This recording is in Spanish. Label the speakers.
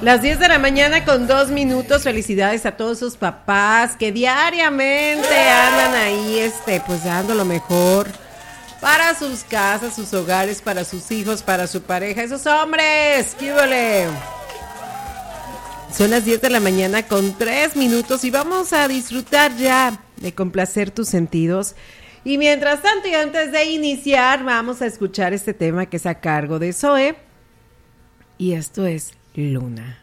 Speaker 1: Las 10 de la mañana con 2 minutos. Felicidades a todos sus papás que diariamente andan ahí, pues dando lo mejor para sus casas, sus hogares, para sus hijos, para su pareja. ¡Esos hombres! ¡Qué huele! Son las 10 de la mañana con 3 minutos y vamos a disfrutar ya de complacer tus sentidos. Y mientras tanto y antes de iniciar, vamos a escuchar este tema que es a cargo de Zoe. Y esto es Luna.